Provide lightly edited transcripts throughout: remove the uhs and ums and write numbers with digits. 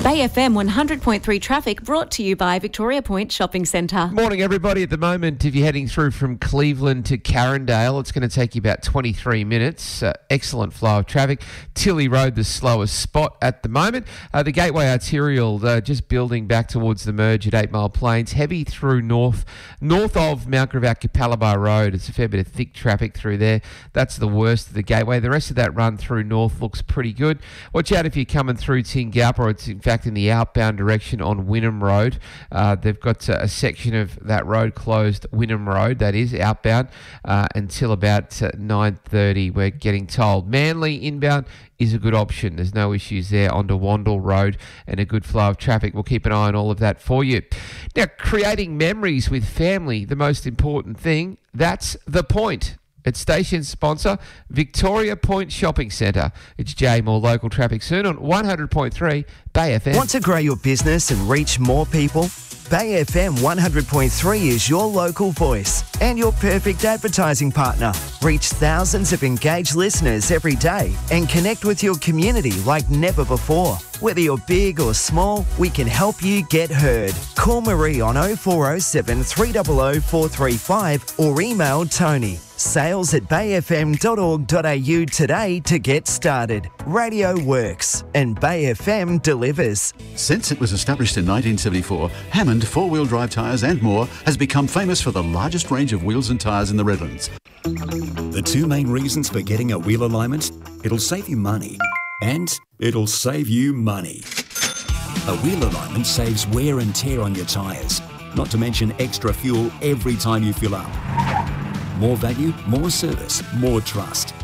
Bay FM 100.3 traffic brought to you by Victoria Point Shopping Centre. Morning, everybody. At the moment, if you're heading through from Cleveland to Carindale, it's going to take you about 23 minutes. Excellent flow of traffic. Tilly Road, the slowest spot at the moment. The Gateway Arterial, just building back towards the merge at 8 Mile Plains. Heavy through north of Mount Gravatt Capalaba Road. It's a fair bit of thick traffic through there. That's the worst of the Gateway. The rest of that run through north looks pretty good. Watch out if you're coming through Tingappa, or it's in fact in the outbound direction on Wynnum Road. They've got a section of that road closed, Wynnum Road, that is, outbound, until about 9:30, we're getting told. Manly inbound is a good option. There's no issues there onto Wandle Road and a good flow of traffic. We'll keep an eye on all of that for you. Now, creating memories with family, the most important thing, that's the point. It's station sponsor, Victoria Point Shopping Centre. It's Jay, more local traffic soon on 100.3 Bay FM. Want to grow your business and reach more people? Bay FM 100.3 is your local voice and your perfect advertising partner. Reach thousands of engaged listeners every day and connect with your community like never before. Whether you're big or small, we can help you get heard. Call Marie on 0407 300 435 or email Tony. sales@bayfm.org.au today to get started. Radio works and Bay FM delivers. Since it was established in 1974, Hammond four-wheel drive tyres and more has become famous for the largest range of wheels and tyres in the Redlands. The two main reasons for getting a wheel alignment: it'll save you money and it'll save you money. A wheel alignment saves wear and tear on your tyres, not to mention extra fuel every time you fill up. More value, more service, more trust.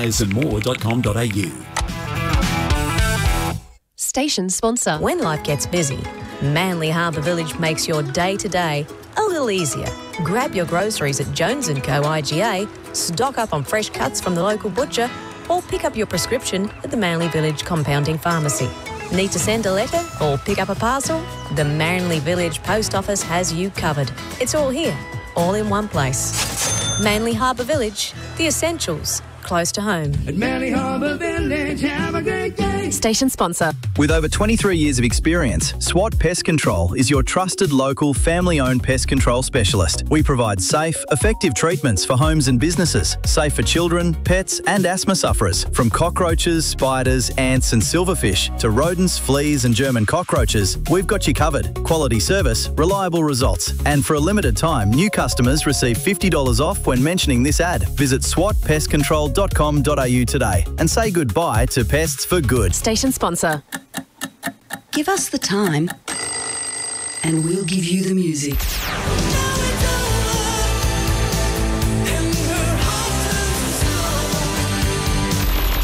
Tyresandmore.com.au. Station sponsor. When life gets busy, Manly Harbour Village makes your day-to-day a little easier. Grab your groceries at Jones & Co IGA, stock up on fresh cuts from the local butcher, or pick up your prescription at the Manly Village Compounding Pharmacy. Need to send a letter or pick up a parcel? The Manly Village Post Office has you covered. It's all here, all in one place. Manly Harbour Village, the essentials, close to home. At Manly Harbour Village, have a great day. Station sponsor. With over 23 years of experience, SWAT Pest Control is your trusted local family-owned pest control specialist. We provide safe, effective treatments for homes and businesses, safe for children, pets and asthma sufferers. From cockroaches, spiders, ants and silverfish to rodents, fleas and German cockroaches, we've got you covered. Quality service, reliable results. And for a limited time, new customers receive $50 off when mentioning this ad. Visit swatpestcontrol.com.au today and say goodbye to pests for good. Station sponsor. Give us the time and we'll give you the music.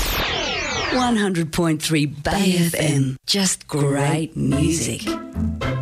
100.3 Bay FM. Just great music.